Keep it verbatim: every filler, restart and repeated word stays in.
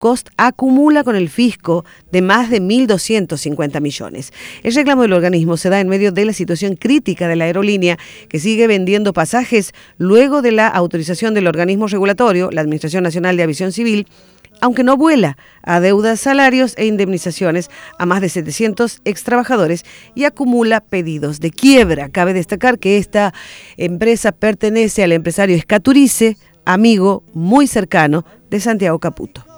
Cost acumula con el fisco de más de mil doscientos cincuenta millones. El reclamo del organismo se da en medio de la situación crítica de la aerolínea, que sigue vendiendo pasajes luego de la autorización del organismo regulatorio, la Administración Nacional de Aviación Civil, aunque no vuela, adeuda salarios e indemnizaciones a más de setecientos extrabajadores y acumula pedidos de quiebra. Cabe destacar que esta empresa pertenece al empresario Escaturice, amigo muy cercano de Santiago Caputo.